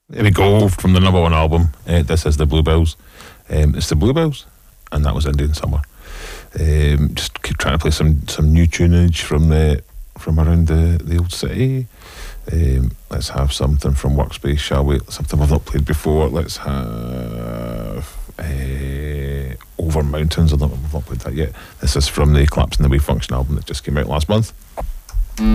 There we go, from the number one album. This is the Bluebells. It's the Bluebells, and that was Indian Summer. Just keep trying to play some new tunage from around the old city. Let's have something from Workspace, shall we? Something I've not played before. Let's have Over Mountains. We've not played that yet. This is from the Collapse in the Wave Function album that just came out last month.